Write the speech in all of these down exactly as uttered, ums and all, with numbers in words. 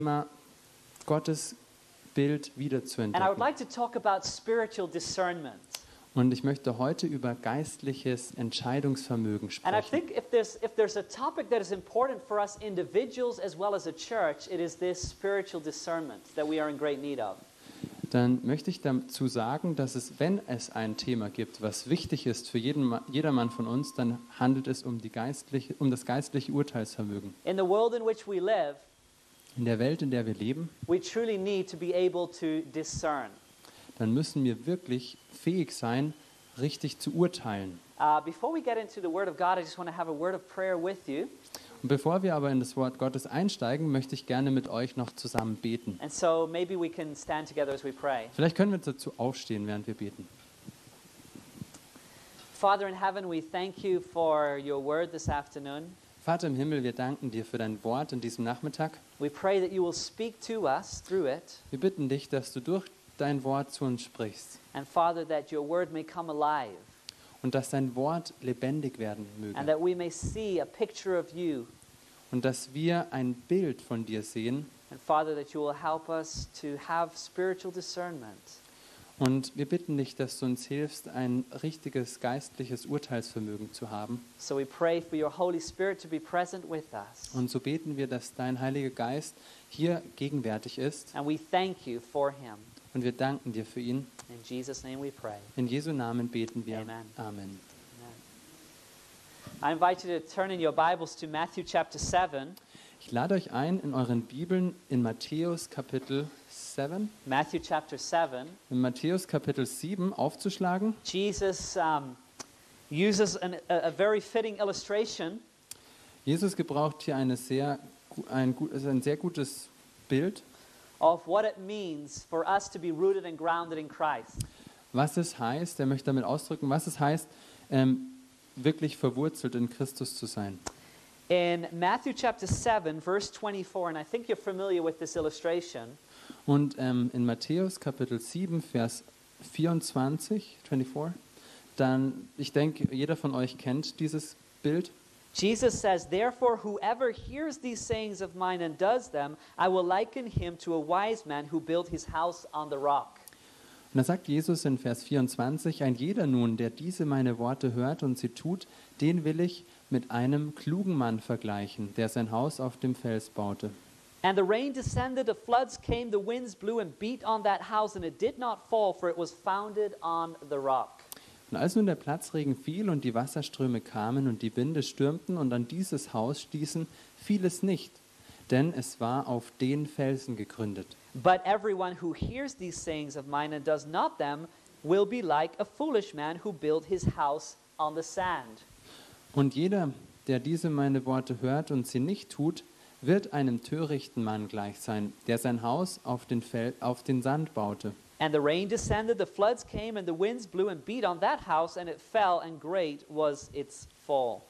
Thema Gottes Bild And I would wiederzuentdecken. like to talk about spiritual discernment. Und ich möchte heute über geistliches Entscheidungsvermögen And I sprechen. think if there's if there's a topic that is important for us individuals as well as a church, it is this spiritual discernment that we are in great need of. Dann möchte ich dazu sagen, dass es, wenn es ein Thema gibt, was wichtig ist für jeden, Ma- jedermann von uns, dann handelt es um, die geistliche, um das geistliche Urteilsvermögen. In the world in which we live, In der Welt, in der wir leben, we truly need to be able to discern. dann müssen wir wirklich fähig sein, richtig zu urteilen. Uh, before we get into the Word of God, I just want to have a word of prayer with you. Und bevor wir aber in das Wort Gottes einsteigen, möchte ich gerne mit euch noch zusammen beten. And so maybe we can stand together as we pray. Vielleicht können wir dazu aufstehen, während wir beten. Father in heaven, we thank you for your word this afternoon. Vater im Himmel, wir danken dir für dein Wort in diesem Nachmittag. We pray that you will speak to us through it. Wir bitten dich, dass du durch dein Wort zu uns sprichst And Father, that your word may come alive. und dass dein Wort lebendig werden And möge that we may see a picture of you. und dass wir ein Bild von dir sehen. And Father, that you will help us to have spiritual discernment. Und wir bitten dich, dass du uns hilfst, ein richtiges geistliches Urteilsvermögen zu haben. So we pray for your Holy Spirit to be present with us. Und so beten wir, dass dein Heiliger Geist hier gegenwärtig ist. And we thank you for him. Und wir danken dir für ihn. In Jesus' name we pray. In Jesu Namen beten wir. Amen. Amen. I invite you to turn in your Bibles to Matthew chapter seven. Ich lade euch ein, in euren Bibeln in Matthäus Kapitel sieben, Matthew chapter seven. in Matthäus Kapitel sieben aufzuschlagen. Jesus um, uses an, a, a very fitting illustration Jesus gebraucht hier eine sehr, gu- ein, gu- also ein sehr gutes Bild, of what it means for us to be rooted and grounded in Christ. was es heißt, er möchte damit ausdrücken, was es heißt, ähm, wirklich verwurzelt in Christus zu sein. In Matthew chapter seven, verse twenty-four, and I think you're familiar with this illustration, Und ähm, in Matthäus Kapitel sieben, Vers vierundzwanzig, vierundzwanzig, dann, ich denke, jeder von euch kennt dieses Bild. Jesus says, "Therefore, whoever hears these sayings of mine and does them, I will liken him to a wise man who built his house on the rock." Und da sagt Jesus in Vers vierundzwanzig, ein jeder nun, der diese meine Worte hört und sie tut, den will ich mit einem klugen Mann vergleichen, der sein Haus auf dem Fels baute. And the rain descended, the floods came, the winds blew and beat on that house, and it did not fall, for it was founded on the rock. Und als nun der Platzregen fiel und die Wasserströme kamen und die Winde stürmten und an dieses Haus stießen, fiel es nicht, denn es war auf den Felsen gegründet. But everyone who hears these sayings of mine and does not them will be like a foolish man who built his house on the sand. Und jeder, der diese meine Worte hört und sie nicht tut, wird einem törichten Mann gleich sein, der sein Haus auf den, Fel auf den Sand baute. And the rain descended, the floods came, and the winds blew and beat on that house, and it fell, and great was its fall.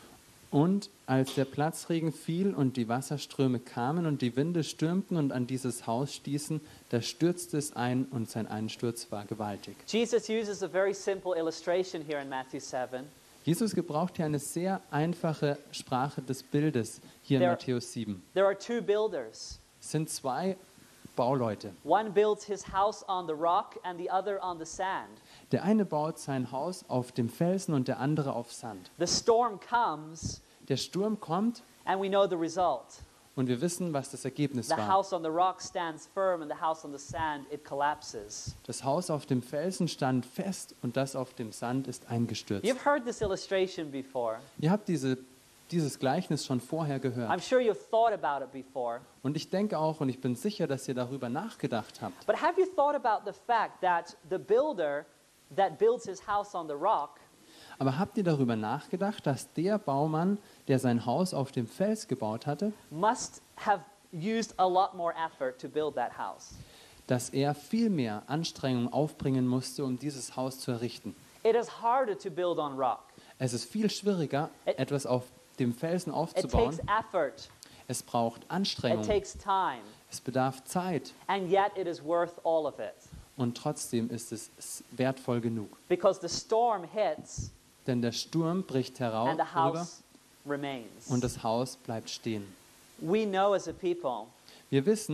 Und als der Platzregen fiel und die Wasserströme kamen und die Winde stürmten und an dieses Haus stießen, da stürzte es ein und sein Einsturz war gewaltig. Jesus uses a very simple illustration here in Matthew seven. Jesus gebraucht hier eine sehr einfache Sprache des Bildes hier in There- Matthäus sieben. There are two builders. Es sind zwei Bauleute. One builds his house on the rock, and the other on the sand. Der eine baut sein Haus auf dem Felsen und der andere auf Sand. The storm comes, Der Sturm kommt and we know the result. und wir wissen, was das Ergebnis The war. house on the rock stands firm, and the house on the sand, it collapses. Das Haus auf dem Felsen stand fest und das auf dem Sand ist eingestürzt. You've heard this illustration before. Ihr habt diese, dieses Gleichnis schon vorher gehört. I'm sure you've thought about it before. Und ich denke auch und ich bin sicher, dass ihr darüber nachgedacht habt. But have you thought about the fact that the builder that builds his house on the rock Aber habt ihr darüber nachgedacht, dass der Baumann, der sein Haus auf dem Fels gebaut hatte, must have used a lot more effort to build that house? dass er viel mehr Anstrengung aufbringen musste, um dieses Haus zu errichten? It is harder to build on rock. Es ist viel schwieriger, It- etwas auf dem Felsen It aufzubauen. takes effort. Es braucht It Anstrengung. takes time. Es bedarf Zeit. And yet it is worth all of it. Und trotzdem ist es s- wertvoll genug. Because the storm hits Denn der Sturm bricht heraus and the house remains. und das Haus bleibt stehen. We know as a people Wir wissen,